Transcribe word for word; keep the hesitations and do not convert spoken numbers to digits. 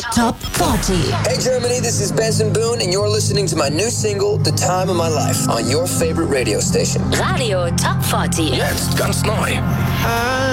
Top vierzig. Hey Germany, this is Benson Boone and you're listening to my new single, The Time of My Life, on your favorite radio station. Radio Top vierzig. Jetzt ganz neu.